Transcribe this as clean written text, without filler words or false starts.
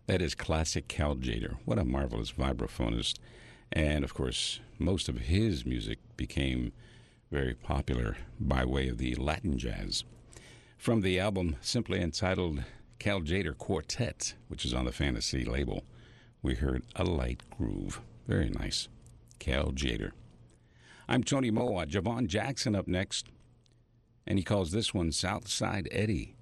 That is classic Cal Tjader. What a marvelous vibraphonist. And, of course, most of his music became very popular by way of the Latin jazz. From the album simply entitled Cal Tjader Quartet, which is on the Fantasy label, we heard A Light Groove. Very nice. Cal Tjader. I'm Tony Moa. Javon Jackson up next. And he calls this one Southside Eddie.